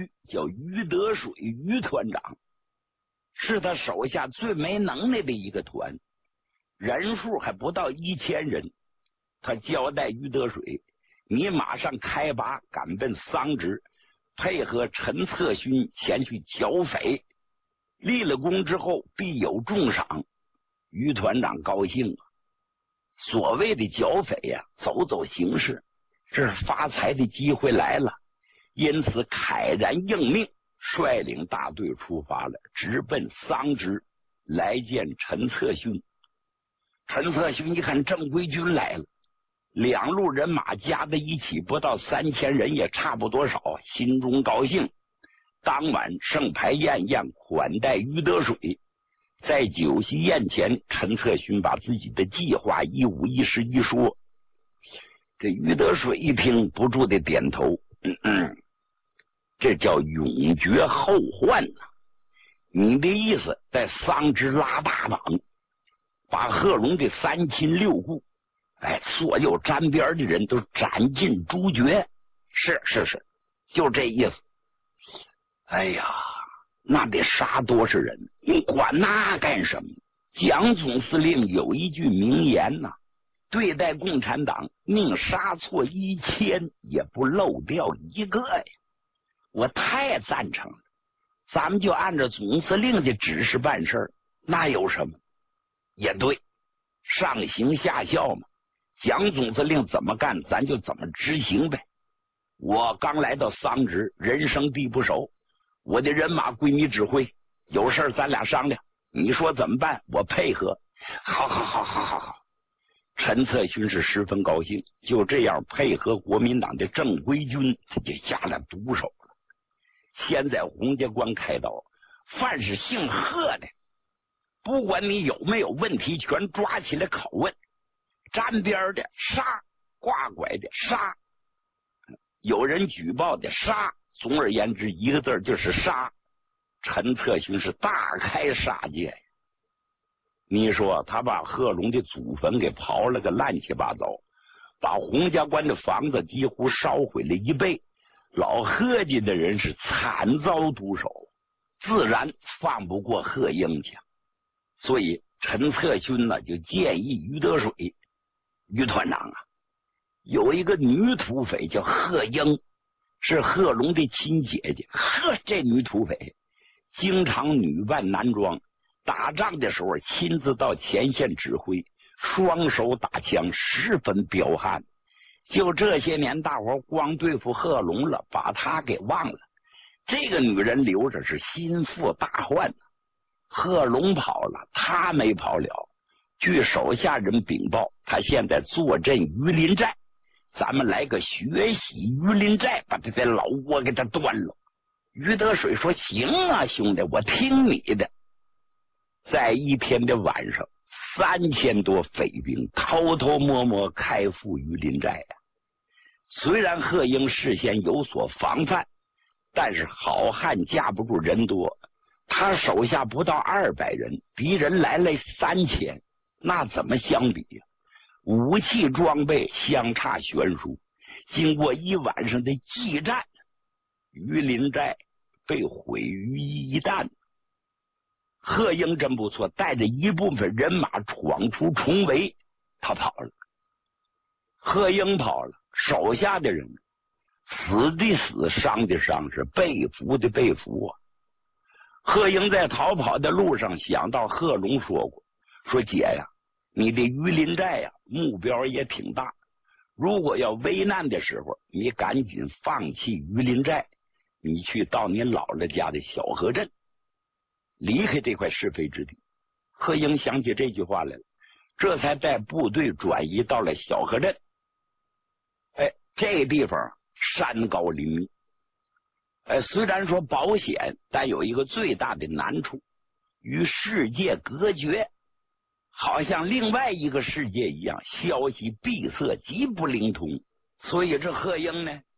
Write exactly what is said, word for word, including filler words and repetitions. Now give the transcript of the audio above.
局，叫于德水于团长，是他手下最没能耐的一个团，人数还不到一千人。他交代于德水，你马上开拔赶奔桑植，配合陈策勋前去剿匪，立了功之后必有重赏。于团长高兴啊，所谓的剿匪呀、啊，走走形势，这是发财的机会来了，因此慨然应命，率领大队出发了，直奔桑植来见陈策勋。陈策勋一看正规军来了，两路人马加在一起不到三千人，也差不多少，心中高兴。当晚盛牌宴宴，款待于德水。在酒席宴前，陈策勋把自己的计划一五一十一说。这于德水一听，不住的点头，嗯嗯，这叫永绝后患呐、啊！你的意思在桑植拉大网，把贺龙的三亲六故，哎，所有沾边的人都斩尽诛绝？是是是，就这意思。哎呀，那得杀多少人？你管那干什么？蒋总司令有一句名言呐、啊，对待共产党，宁杀错一千，也不漏掉一个呀！我太赞成了，咱们就按照总司令的指示办事儿，那有什么？也对，上行下效嘛。蒋总司令怎么干，咱就怎么执行呗。我刚来到桑植，人生地不熟，我的人马归你指挥，有事咱俩商量，你说怎么办，我配合。好好好好好好。陈策勋是十分高兴，就这样配合国民党的正规军，他就下了毒手了。先在洪家关开刀，凡是姓贺的，不管你有没有问题，全抓起来拷问，沾边的杀，挂拐的杀，有人举报的杀，总而言之一个字就是杀。陈策勋是大开杀戒呀！你说他把贺龙的祖坟给刨了个乱七八糟，把洪家关的房子几乎烧毁了一倍，老贺家的人是惨遭毒手，自然放不过贺英去。所以陈策勋呢就建议于德水，于团长啊，有一个女土匪叫贺英，是贺龙的亲姐姐。呵，这女土匪经常女扮男装，打仗的时候亲自到前线指挥，双手打枪，十分彪悍。就这些年大伙光对付贺龙了，把他给忘了。这个女人留着是心腹大患，贺龙跑了，他没跑了。据手下人禀报，他现在坐镇榆林寨，咱们来个血洗榆林寨，把他的老窝给他端了。于德水说：行啊，兄弟，我听你的。在一天的晚上，三千多匪兵偷偷摸摸开赴榆林寨啊。虽然贺英事先有所防范，但是好汉架不住人多，他手下不到二百人，敌人来了三千，那怎么相比呀、啊？武器装备相差悬殊。经过一晚上的激战，榆林寨被毁于一旦。贺英真不错，带着一部分人马闯出重围，他跑了。贺英跑了，手下的人死的死，伤的伤，是被俘的被俘啊。贺英在逃跑的路上想到贺龙说过，说姐呀，你的榆林寨呀，目标也挺大，如果要危难的时候，你赶紧放弃榆林寨，你去到你姥姥家的小河镇，离开这块是非之地。贺英想起这句话来了，这才带部队转移到了小河镇。哎，这地方山高林密，哎，虽然说保险，但有一个最大的难处，与世界隔绝，好像另外一个世界一样，消息闭塞，极不灵通。所以这贺英呢，